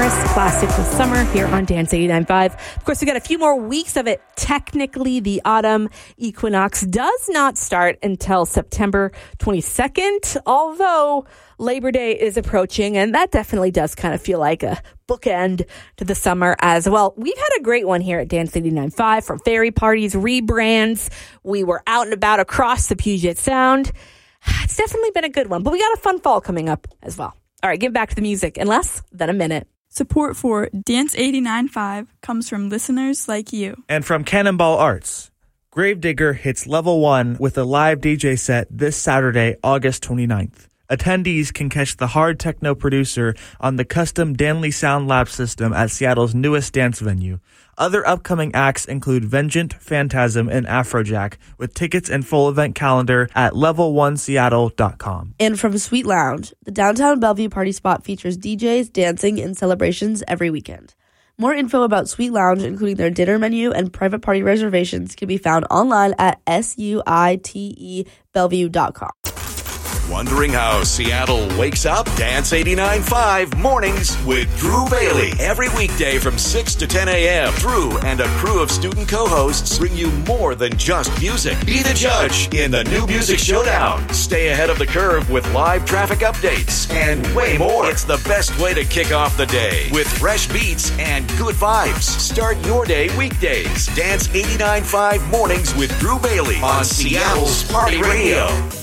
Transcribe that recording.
Christmas, classics of summer here on Dance 89.5. Of course, we got a few more weeks of it. Technically, the autumn equinox does not start until September 22nd, although Labor Day is approaching, and that definitely does kind of feel like a bookend to the summer as well. We've had a great one here at Dance 89.5, from fairy parties, rebrands. We were out and about across the Puget Sound. It's definitely been a good one, but we got a fun fall coming up as well. All right, give back to the music in less than a minute. Support for Dance 89.5 comes from listeners like you. And from Cannonball Arts. Gravedigger hits level 1 with a live DJ set this Saturday, August 29th. Attendees can catch the hard techno producer on the custom Danley Sound Lab system at Seattle's newest dance venue. Other upcoming acts include Vengeant, Phantasm, and Afrojack, with tickets and full event calendar at level1seattle.com. And from Sweet Lounge, the downtown Bellevue party spot features DJs, dancing, and celebrations every weekend. More info about Sweet Lounge, including their dinner menu and private party reservations, can be found online at suitebellevue.com. Wondering how Seattle wakes up? Dance 89.5 mornings with Drew Bailey. Every weekday from 6 to 10 a.m. Drew and a crew of student co-hosts bring you more than just music. Be the judge in the New Music Showdown. Stay ahead of the curve with live traffic updates and way more. It's the best way to kick off the day with fresh beats and good vibes. Start your day weekdays. Dance 89.5 mornings with Drew Bailey on Seattle's Party Radio.